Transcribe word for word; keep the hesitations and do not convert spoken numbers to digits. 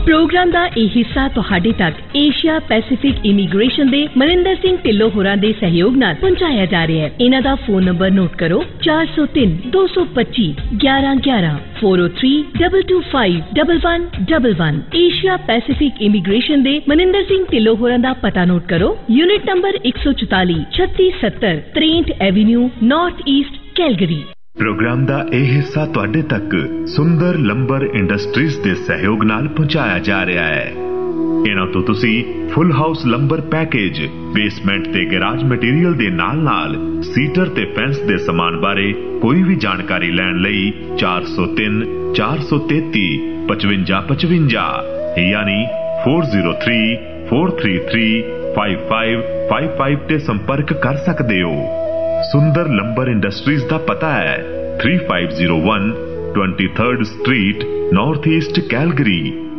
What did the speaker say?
Programme का यह हिस्सा तुहाडे तक एशिया पैसिफिक इमीग्रेशन दे मनिंदर सिंह ढिल्लों होरां दे सहयोग नाल पहुंचाया जा रहा है। इन्हां दा फोन नंबर नोट करो चार सौ तीन दो सौ पच्ची ग्यारह ग्यारह four O three double two five double one double one. Asia Pacific immigration दे मनिंदर सिंह ढिल्लों होरां दा पता नोट करो यूनिट नंबर एक सौ चौताली छत्ती सत्तर त्रेंठ Avenue north east Calgary. Programme का यह हिस्सा तुहाडे तक सुंदर लंबर इंडस्ट्रीज के सहयोग नाल पहुंचाया जा रहा है। इन्हां तो तुसी full house lumbar package, basement ते गैराज मटीरियल दे नाल नाल सीटर ते फेंस दे समान बारे कोई भी जानकारी लैण लई चार सौ तीन चार सौ तेती पचवंजा पचवंजा यानी four zero three four three three five five five five ते संपर्क कर सकते हो। सुंदर लंबर इंडस्ट्रीज का पता है three five zero one twenty third street north east Calgary.